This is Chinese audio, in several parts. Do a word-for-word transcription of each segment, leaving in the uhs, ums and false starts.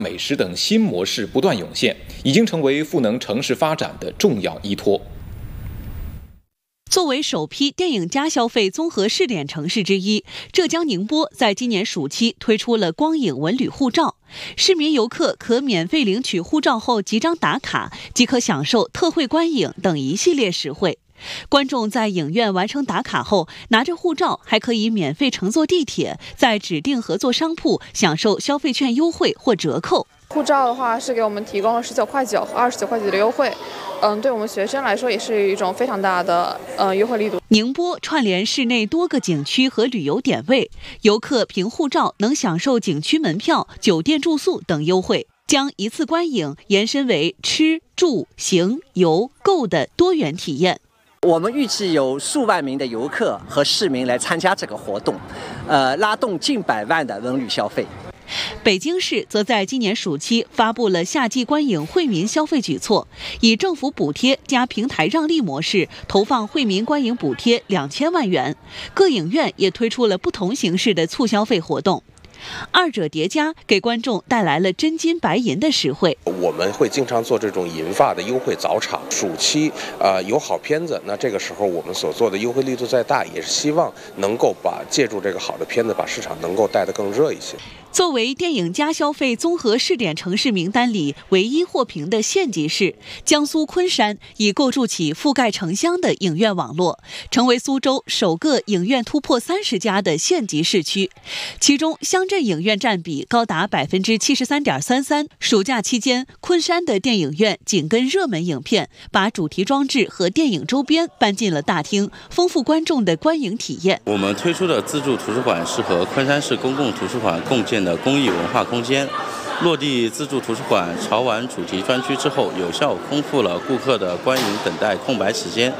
美食等新模式不断涌现，已经成为赋能城市发展的重要依托。 作为首批电影加消费综合试点城市之一，浙江宁波在今年暑期推出了光影文旅护照，市民游客可免费领取护照后集章打卡，即可享受特惠观影等一系列实惠。观众在影院完成打卡后，拿着护照还可以免费乘坐地铁，在指定合作商铺享受消费券优惠或折扣。 护照的话是给我们提供了十九块九和二十九块九的优惠，嗯，对我们学生来说也是一种非常大的呃优惠力度。 宁波串联市内多个景区和旅游点位，游客凭护照能享受景区门票、酒店住宿等优惠，将一次观影延伸为吃、住、行、游、购的多元体验。 我们预计有数万名的游客和市民来参加这个活动，呃，拉动近百万的文旅消费。 北京市则在今年暑期发布了夏季观影惠民消费举措，以政府补贴加平台让利模式投放惠民观影补贴两千万元。各影院也推出了不同形式的促消费活动。二者叠加，给观众带来了真金白银的实惠。 我们会经常做这种银发的优惠早场，暑期啊、呃、有好片子，那这个时候我们所做的优惠力度再大，也是希望能够把借助这个好的片子，把市场能够带得更热一些。 作为电影加消费综合试点城市名单里唯一获评的县级市，江苏昆山已构筑起覆盖城乡的影院网络，成为苏州首个影院突破三十家的县级市区。其中乡镇影院占比高达百分之七十三点三三。暑假期间，昆山的电影院紧跟热门影片，把主题装置和电影周边搬进了大厅，丰富观众的观影体验。 我们推出的自助图书馆是和昆山市公共图书馆共建的公益文化空间，落地自助图书馆潮玩主题专区之后，有效丰富了顾客的观影等待空白时间。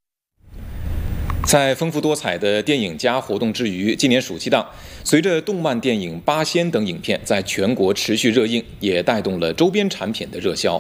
在丰富多彩的电影加活动之余，今年暑期档，随着动漫电影《八仙》等影片在全国持续热映，也带动了周边产品的热销。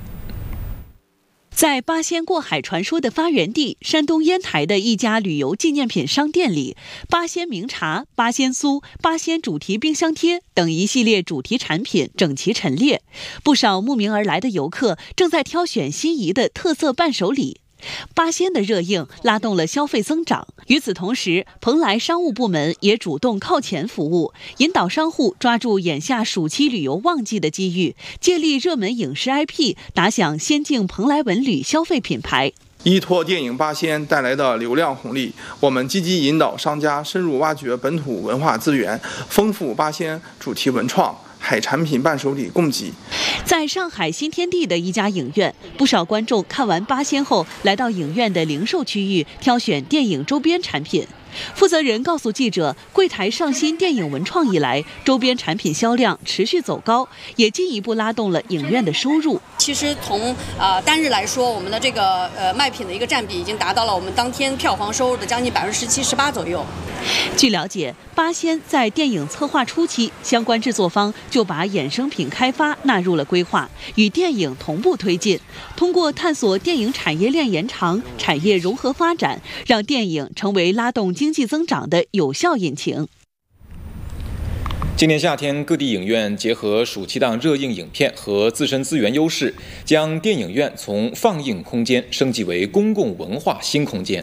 在八仙过海传说的发源地山东烟台的一家旅游纪念品商店里，八仙名茶、八仙酥、八仙主题冰箱贴等一系列主题产品整齐陈列，不少慕名而来的游客正在挑选心仪的特色伴手礼。八仙的热映拉动了消费增长。与此同时，蓬莱商务部门也主动靠前服务，引导商户抓住眼下暑期旅游旺季的机遇，借力热门影视 I P， 打响先进蓬莱文旅消费品牌。 依托电影《八仙》带来的流量红利，我们积极引导商家深入挖掘本土文化资源，丰富八仙主题文创、海产品伴手礼供给。 在上海新天地的一家影院，不少观众看完八仙后，来到影院的零售区域挑选电影周边产品。负责人告诉记者，柜台上新电影文创以来，周边产品销量持续走高，也进一步拉动了影院的收入。 其实从呃单日来说，我们的这个呃卖品的一个占比已经达到了我们当天票房收入的将近百分之十七、十八左右。 据了解，八仙在电影策划初期，相关制作方就把衍生品开发纳入了规划，与电影同步推进。通过探索电影产业链延长、产业融合发展，让电影成为拉动经济增长的有效引擎。 今年夏天，各地影院结合暑期档热映影片和自身资源优势，将电影院从放映空间升级为公共文化新空间。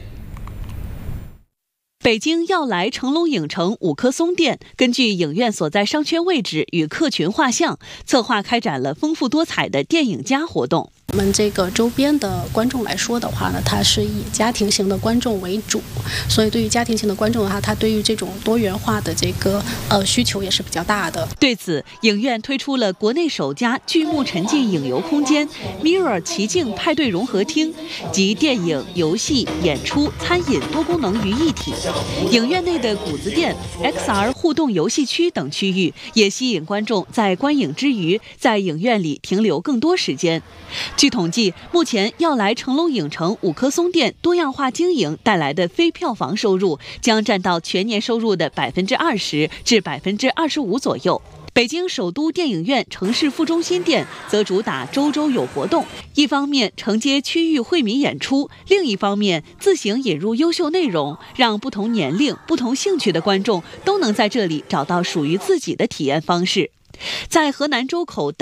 北京耀莱成龙影城五棵松店根据影院所在商圈位置与客群画像，策划开展了丰富多彩的电影加活动。 我们这个周边的观众来说的话呢，它是以家庭型的观众为主，所以对于家庭型的观众的话，它对于这种多元化的这个呃需求也是比较大的。 对此，影院推出了国内首家巨幕沉浸影游空间 Mirror 奇境派对融合厅，集电影、游戏、演出、餐饮多功能于一体。影院内的谷子店、X R 互动游戏区等区域也吸引观众在观影之余，在影院里停留更多时间。据统计，目前耀莱成龙影城五棵松店多样化经营带来的非票房收入将占到全年收入的百分之二十至百分之二十五左右。北京首都电影院城市副中心店则主打周周有活动，一方面承接区域惠民演出，另一方面自行引入优秀内容，让不同年龄、不同兴趣的观众都能在这里找到属于自己的体验方式。 在河南周口